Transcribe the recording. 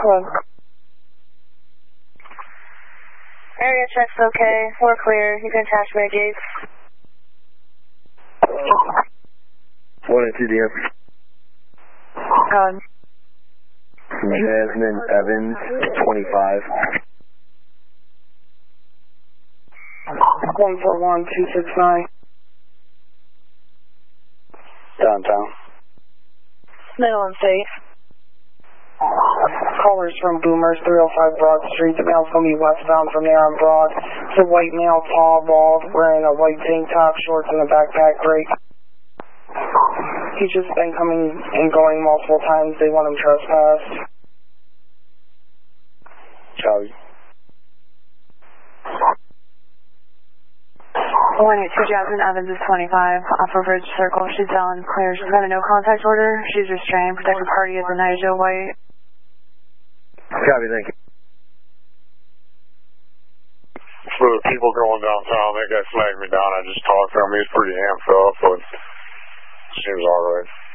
Hello. Area check's okay. We're clear. You can attach my gates. 1 and 2 DM. Go ahead. Jasmine Evans, 25. 141269. Downtown. Middle and safe. Callers from Boomers, 305 Broad Street. The mail's going to be westbound from there on Broad. It's a white male, tall, bald, wearing a white tank top, shorts, and a backpack. Great. He's just been coming and going multiple times. They want him trespassed. Charlie. 182 Jasmine Evans is 25, off of Ridge Circle. She's on clear. She's got a no contact order. She's restrained. Protected party is a Nigel White. Copy, thank you. For the people going downtown, that guy flagged me down. I just talked to him. He's pretty amped up, but seems alright.